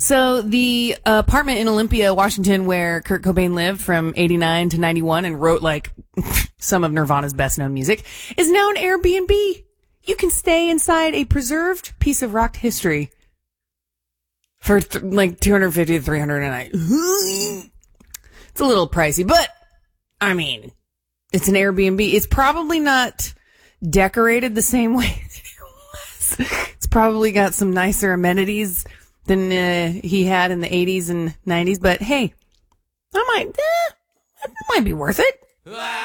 So the apartment in Olympia, Washington, where Kurt Cobain lived from 89 to 91 and wrote like some of Nirvana's best known music, is now an Airbnb. You can stay inside a preserved piece of rock history for like $250 to $300 a night. It's a little pricey, but I mean, it's an Airbnb. It's probably not decorated the same way that it was. It's probably got some nicer amenities than he had in the 80s and 90s, but hey, it might be worth it.